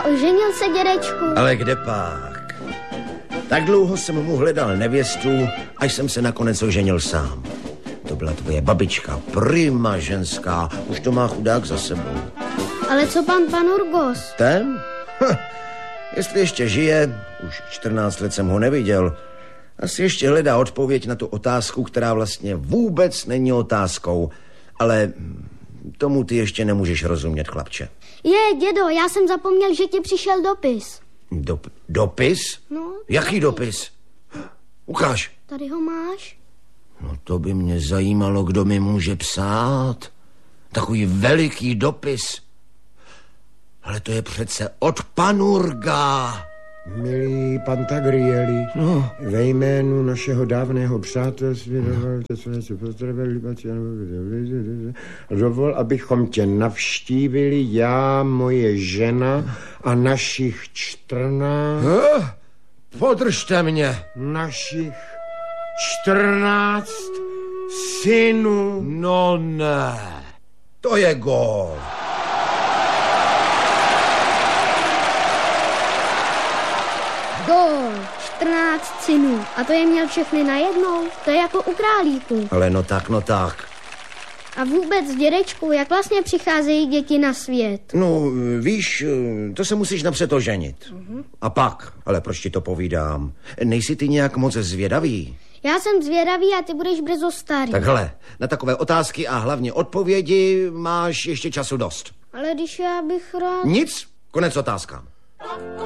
oženil se, dědečku? Ale kde pak? Tak dlouho jsem mu hledal nevěstu, až jsem se nakonec oženil sám. To byla tvoje babička, prima ženská, už to má chudák za sebou. Ale co pan Urgos? Ten? Jestli ještě žije, už 14 let jsem ho neviděl, asi ještě hledá odpověď na tu otázku, která vlastně vůbec není otázkou, ale tomu ty ještě nemůžeš rozumět, chlapče. Dědo, já jsem zapomněl, že ti přišel dopis. Dopis? No. Jaký dopis? Ukáž. Tady ho máš? No to by mě zajímalo, kdo mi může psát. Takový veliký dopis. Ale to je přece od Panurga. Milý Pantagrieli, ve jménu našeho dávného přátelství dovol, abychom tě navštívili, já, moje žena a našich 14... Podržte mě. Našich 14 synů. No ne, to je gól. Gól, 14 synů. A to je měl všechny najednou? To je jako u králíku. Ale no tak. A vůbec, dědečku, jak vlastně přicházejí děti na svět? No, víš, to se musíš napřed oženit. A pak, ale proč ti to povídám? Nejsi ty nějak moc zvědavý? Já jsem zvědavý a ty budeš brzo starý. Tak hele, na takové otázky a hlavně odpovědi máš ještě času dost. Ale když já bych rád... Nic, konec otázkám.